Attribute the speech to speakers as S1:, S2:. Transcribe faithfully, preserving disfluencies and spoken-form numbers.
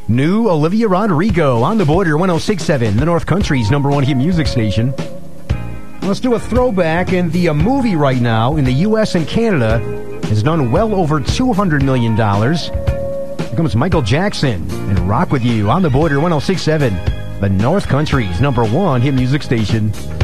S1: New Olivia Rodrigo on the border, one oh six point seven, the North Country's number one hit music station. Let's do a throwback. And the uh, movie right now in the U S and Canada has done well over two hundred million dollars. Here comes Michael Jackson and Rock With You on the border, one oh six point seven, the North Country's number one hit music station.